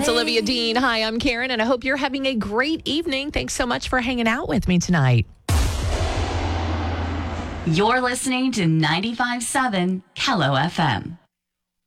It's Olivia Dean. Hi, I'm Karen, and I hope you're having a great evening. Thanks so much for hanging out with me tonight. You're listening to 95.7 Kello FM.